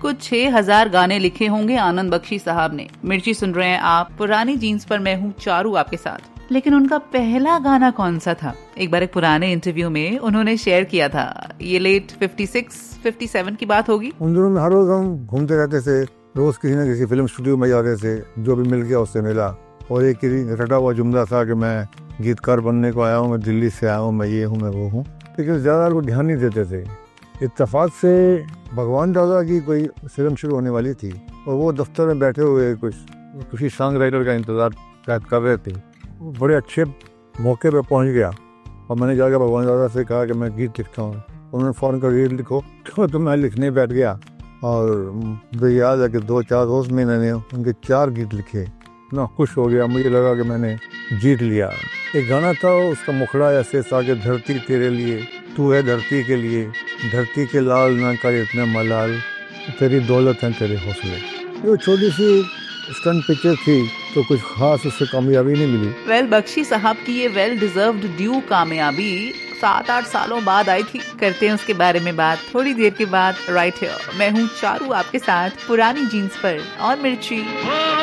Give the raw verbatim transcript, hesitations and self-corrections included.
कुछ छह हजार गाने लिखे होंगे आनंद बख्शी साहब ने। मिर्ची सुन रहे हैं आप, पुरानी जीन्स पर मैं हूँ चारू आपके साथ। लेकिन उनका पहला गाना कौन सा था? एक बार एक पुराने इंटरव्यू में उन्होंने शेयर किया था। ये लेट छप्पन, सत्तावन की बात होगी। उन दिनों में हर रोज हम घूमते रहते थे, रोज किसी न किसी फिल्म स्टूडियो में जाते थे, जो भी मिल गया उससे मिला। और एक रटा हुआ जुमला था कि मैं गीतकार बनने को आया हूँ, मैं दिल्ली से आया हूँ, मैं ये हूँ, मैं वो हूँ। लेकिन ज्यादा लोग ध्यान नहीं देते थे। इत्तेफाक से भगवान दादा की कोई फिल्म शुरू होने वाली थी और वो दफ्तर में बैठे हुए कुछ किसी सॉन्ग राइटर का इंतजार शायद कर रहे थे। बड़े अच्छे मौके पे पहुंच गया और मैंने जाकर भगवान दादा से कहा कि मैं गीत लिखता हूँ। उन्होंने फ़ौरन कर गीत लिखो, तो मैं लिखने बैठ गया और मुझे याद है कि दो चार रोज में मैंने उनके चार गीत लिखे। ना खुश हो गया, मुझे लगा कि मैंने जीत लिया। एक गाना था, उसका मुखड़ा ऐसे था कि धरती तेरे लिए, तू है धरती के लिए, धरती के लाल ना कर इतना मलाल, तेरी दौलत है तेरे हौसले। ये छोटी सी स्टंट पिक्चर थी तो कुछ खास उससे कामयाबी नहीं मिली। वेल बख्शी साहब की ये वेल डिजर्व्ड ड्यू कामयाबी सात आठ सालों बाद आई थी। करते हैं उसके बारे में बात थोड़ी देर के बाद। राइट हियर मैं हूँ चारू आपके साथ पुरानी जीन्स पर और मिर्ची।